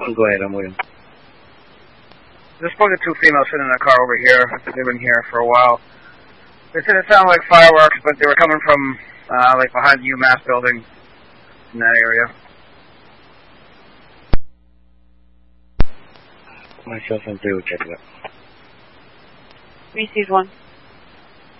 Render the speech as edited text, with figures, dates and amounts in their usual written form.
Go ahead, I'm waiting. Just spoke to two females sitting in a car over here. They've been here for a while. They said it sounded like fireworks, but they were coming from like behind the UMass building in that area. Myself and 3 will check it out. Received 1.